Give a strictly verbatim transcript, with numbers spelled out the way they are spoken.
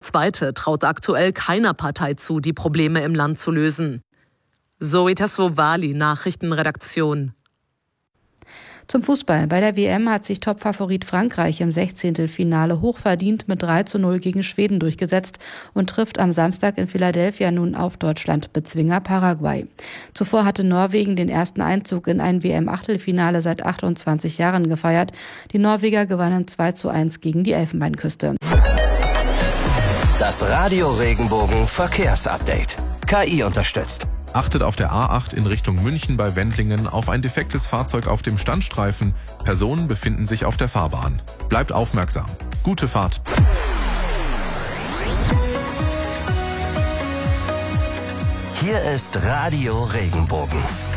Zweite traut aktuell keiner Partei zu, die Probleme im Land zu lösen. Zoe Tassovali, Nachrichtenredaktion. Zum Fußball. Bei der W M hat sich Topfavorit Frankreich im Sechzehntelfinale hochverdient mit drei zu null gegen Schweden durchgesetzt und trifft am Samstag in Philadelphia nun auf Deutschland-Bezwinger Paraguay. Zuvor hatte Norwegen den ersten Einzug in ein W M-Achtelfinale seit achtundzwanzig Jahren gefeiert. Die Norweger gewannen zwei zu eins gegen die Elfenbeinküste. Das Radio Regenbogen Verkehrsupdate. K I unterstützt. Achtet auf der A acht in Richtung München bei Wendlingen auf ein defektes Fahrzeug auf dem Standstreifen. Personen befinden sich auf der Fahrbahn. Bleibt aufmerksam. Gute Fahrt. Hier ist Radio Regenbogen.